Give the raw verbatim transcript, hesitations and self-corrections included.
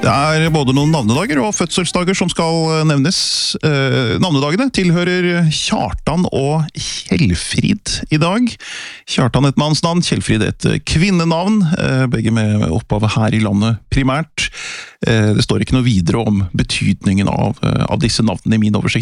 Det er både noen navnedager og fødselsdager som skal nevnes. Eh, navnedagene tilhører Kjartan og Kjellfrid i dag. Kjartan et mannsnavn, Kjellfrid et kvinnenavn, eh, begge med opphavet her i landet primært. Eh, det står ikke noe videre om betydningen av, av disse navnene i min oversikt.